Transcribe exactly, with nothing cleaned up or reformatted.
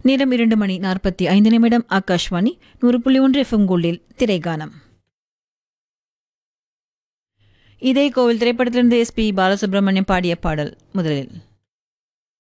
நேரம் இரண்டு மணி நாற்பத்தி ஐந்து நிமிடம். ஆகாஷ்வாணி நூறு புள்ளி ஒன்று எஃப்எம் கோல்டில் திரைகானம். இதே கோவில் திரைப்படத்திலிருந்து எஸ் பி பாலசுப்ரமணியம் பாடிய பாடல். முதலில்